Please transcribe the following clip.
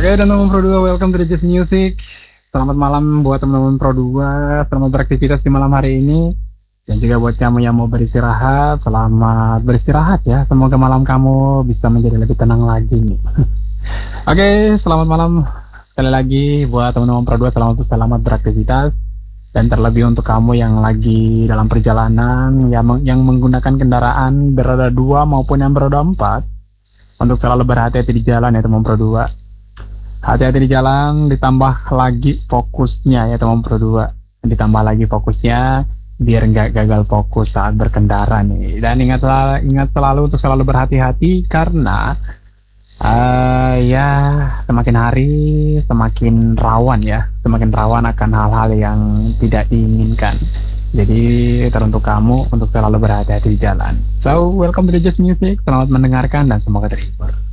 Oke, teman-teman Pro 2, welcome to the Just Music. Selamat malam buat teman-teman Pro 2. Selamat beraktivitas di malam hari ini. Dan juga buat kamu yang mau beristirahat, selamat beristirahat ya. Semoga malam kamu bisa menjadi lebih tenang lagi nih. Oke, selamat malam sekali lagi buat teman-teman Pro 2. Selamat beraktivitas. Dan terlebih untuk kamu yang lagi dalam perjalanan, yang menggunakan kendaraan beroda 2 maupun yang beroda 4, untuk selalu berhati-hati di jalan ya teman Pro 2. Hati-hati di jalan, ditambah lagi fokusnya ya teman Pro 2. Ditambah lagi fokusnya biar nggak gagal fokus saat berkendara nih. Dan ingat selalu untuk selalu berhati-hati karena ya semakin hari semakin rawan akan hal-hal yang tidak diinginkan. Jadi teruntuk kamu untuk selalu berhati-hati di jalan. So welcome to the Just Music, selamat mendengarkan dan semoga terhibur.